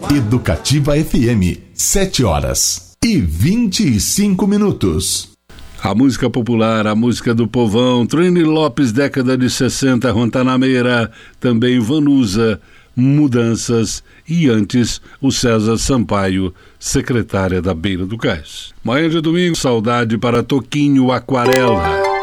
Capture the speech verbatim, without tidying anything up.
Educativa F M, sete horas e vinte e cinco minutos. A música popular, a música do povão, Trini Lopes, década de sessenta, Guantanameira, também Vanusa, Mudanças, e antes o César Sampaio, secretária da Beira do Cais. Manhã de domingo, saudade para Toquinho Aquarela.